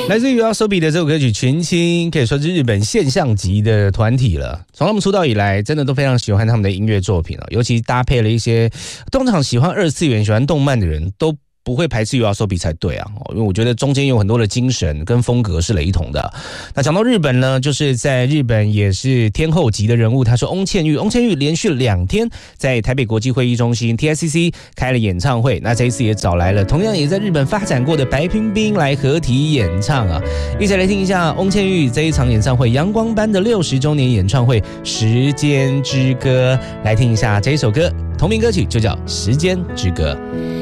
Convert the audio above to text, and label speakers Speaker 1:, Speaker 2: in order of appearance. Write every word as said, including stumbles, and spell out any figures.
Speaker 1: 来自于 YOASOBI 的这首歌曲《群青》，可以说是日本现象级的团体了。从他们出道以来，真的都非常喜欢他们的音乐作品，尤其搭配了一些通常喜欢二次元、喜欢动漫的人都不会排斥 YOASOBI 才对啊，因为我觉得中间有很多的精神跟风格是雷同的。那讲到日本呢，就是在日本也是天后级的人物，他是翁倩玉。翁倩玉连续两天在台北国际会议中心 T I C C 开了演唱会，那这一次也找来了同样也在日本发展过的白冰冰来合体演唱啊。一起来听一下翁倩玉这一场演唱会阳光班的六十周年演唱会《时间之歌》，来听一下这一首歌，同名歌曲就叫《时间之歌》。